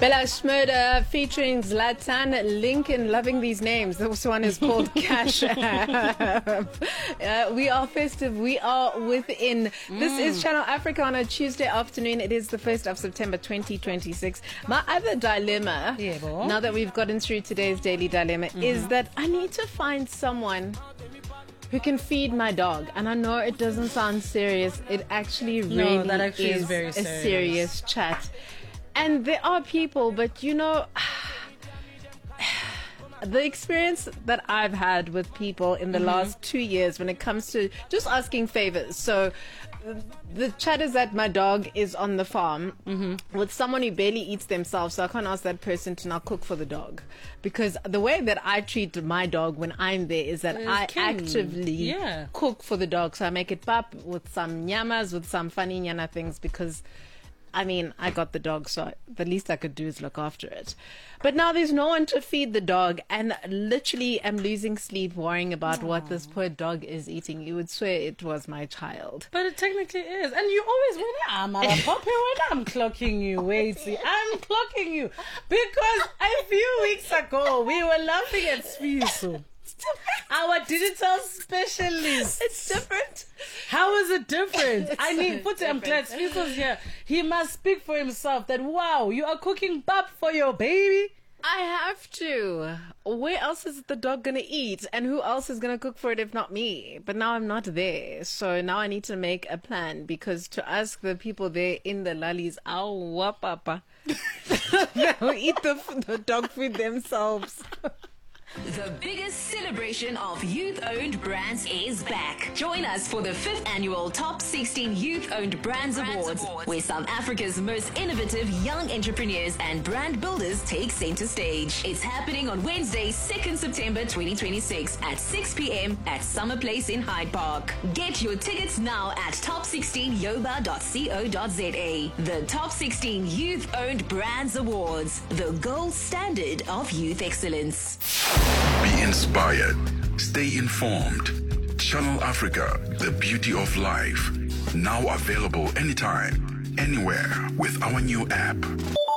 Bella Schmurda featuring Zlatan Lincoln. Loving these names. This one is called Cash App. We are festive. We are within. This is Channel Africa on a Tuesday afternoon. It is the 1st of September 2026. My other dilemma, now that we've gotten through today's daily dilemma, is that I need to find someone who can feed my dog. And I know it doesn't sound serious. It actually really that actually is very a serious. serious chat. And there are people, but you know, the experience that I've had with people in the last 2 years when it comes to just asking favors. So the chat is that my dog is on the farm with someone who barely eats themselves, so I can't ask that person to now cook for the dog, because the way that I treat my dog when I'm there is that I actively cook for the dog. So I make it pap with some nyamas, with some funny nyana things, because I mean, I got the dog, so the least I could do is look after it. But now there's no one to feed the dog, and literally I'm losing sleep worrying about what this poor dog is eating. You would swear it was my child. But it technically is. And you always win. I'm clocking you. Wait, see, I'm clocking you. Because a few weeks ago, we were laughing at Sfiso, our digital specialist. It's different. How is it different? I'm glad Sfiso's here. He must speak for himself that, wow, you are cooking pap for your baby. I have to. Where else is the dog going to eat? And who else is going to cook for it if not me? But now I'm not there. So now I need to make a plan, because to ask the people there in the lollies, ow, papa, they'll eat the dog food themselves. The biggest celebration of youth-owned brands is back. Join us for the 5th annual Top 16 Youth-Owned Brands Awards, where South Africa's most innovative young entrepreneurs and brand builders take center stage. It's happening on Wednesday, 2nd September 2026 at 6 p.m. at Summer Place in Hyde Park. Get your tickets now at top16yoba.co.za. The Top 16 Youth-Owned Brands Awards, the gold standard of youth excellence. Be inspired. Stay informed. Channel Africa, the beauty of life. Now available anytime, anywhere with our new app.